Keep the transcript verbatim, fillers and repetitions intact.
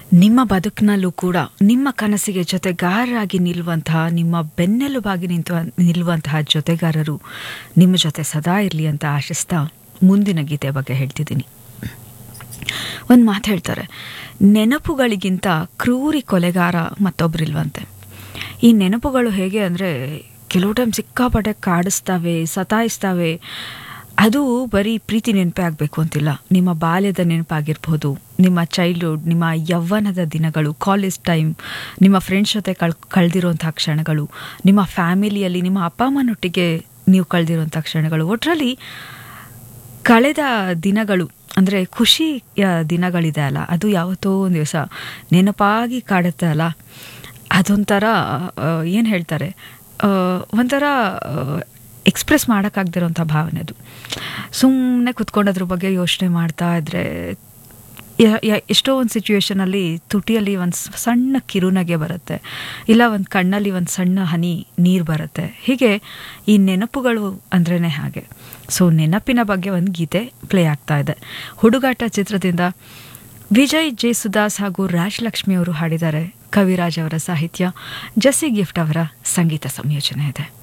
ನಿಮ್ಮ ಬದುಕಿನಲ್ಲೂ ಕೂಡ ನಿಮ್ಮ ಕನಸಿಗೆ ಜೊತೆಗಾರರಾಗಿ ನಿಲ್ಲುವಂತಹ, ನಿಮ್ಮ ಬೆನ್ನೆಲುಬಾಗಿ ನಿಂತು ನಿಲ್ಲುವಂತಹ ಜೊತೆಗಾರರು ನಿಮ್ಮ ಜೊತೆ ಸದಾ ಇರಲಿ ಅಂತ ಆಶಿಸ್ತಾ ಮುಂದಿನ ಗೀತೆ ಬಗ್ಗೆ ಹೇಳ್ತಿದ್ದೀನಿ. ಒಂದು ಮಾತು ಹೇಳ್ತಾರೆ, ನೆನಪುಗಳಿಗಿಂತ ಕ್ರೂರಿ ಕೊಲೆಗಾರ ಮತ್ತೊಬ್ಬರಿಲ್ವಂತೆ. ಈ ನೆನಪುಗಳು ಹೇಗೆ ಅಂದರೆ ಕೆಲವು ಟೈಮ್ ಸಿಕ್ಕಾಪಟ್ಟೆ ಕಾಡಿಸ್ತವೆ, ಸತಾಯಿಸ್ತವೆ. ಅದು ಬರೀ ಪ್ರೀತಿ ನೆನಪೇ ಆಗಬೇಕು ಅಂತಿಲ್ಲ. ನಿಮ್ಮ ಬಾಲ್ಯದ ನೆನಪಾಗಿರ್ಬೋದು, ನಿಮ್ಮ ಚೈಲ್ಡ್ಹುಡ್, ನಿಮ್ಮ ಯೌವನದ ದಿನಗಳು, ಕಾಲೇಜ್ ಟೈಮ್, ನಿಮ್ಮ ಫ್ರೆಂಡ್ಸ್ ಜೊತೆ ಕಳ್ ಕಳೆದಿರೋಂಥ ಕ್ಷಣಗಳು, ನಿಮ್ಮ ಫ್ಯಾಮಿಲಿಯಲ್ಲಿ ನಿಮ್ಮ ಅಪ್ಪ ಅಮ್ಮನೊಟ್ಟಿಗೆ ನೀವು ಕಳೆದಿರೋಂಥ ಕ್ಷಣಗಳು, ಒಟ್ಟರಲ್ಲಿ ಕಳೆದ ದಿನಗಳು ಅಂದರೆ ಖುಷಿಯ ದಿನಗಳಿದೆ ಅಲ್ಲ, ಅದು ಯಾವತ್ತೋ ಒಂದು ದಿವಸ ನೆನಪಾಗಿ ಕಾಡುತ್ತೆ ಅಲ್ಲ, ಅದೊಂಥರ ಏನು ಹೇಳ್ತಾರೆ, ಒಂಥರ ಎಕ್ಸ್ಪ್ರೆಸ್ ಮಾಡೋಕ್ಕಾಗ್ದಿರೋಂಥ ಭಾವನೆ ಅದು. ಸುಮ್ಮನೆ ಕುತ್ಕೊಂಡೋದ್ರ ಬಗ್ಗೆ ಯೋಚನೆ ಮಾಡ್ತಾ ಇದ್ದರೆ ಎಷ್ಟೋ ಒಂದು ಸಿಚುವೇಷನಲ್ಲಿ ತುಟಿಯಲ್ಲಿ ಒಂದು ಸಣ್ಣ ಕಿರುನಗೆ ಬರುತ್ತೆ, ಇಲ್ಲ ಒಂದು ಕಣ್ಣಲ್ಲಿ ಒಂದು ಸಣ್ಣ ಹನಿ ನೀರು ಬರುತ್ತೆ. ಹೀಗೆ ಈ ನೆನಪುಗಳು ಅಂದ್ರೇ ಹಾಗೆ. ಸೊ ನೆನಪಿನ ಬಗ್ಗೆ ಒಂದು ಗೀತೆ ಪ್ಲೇ ಆಗ್ತಾ ಇದೆ. ಹುಡುಗಾಟ ಚಿತ್ರದಿಂದ ವಿಜಯ್ ಜೇಸುದಾಸ್ ಹಾಗೂ ರಾಜಲಕ್ಷ್ಮಿ ಅವರು ಹಾಡಿದ್ದಾರೆ. ಕವಿರಾಜ್ ಅವರ ಸಾಹಿತ್ಯ, ಜೆಸ್ಸಿ ಗಿಫ್ಟ್ ಅವರ ಸಂಗೀತ ಸಂಯೋಜನೆ ಇದೆ.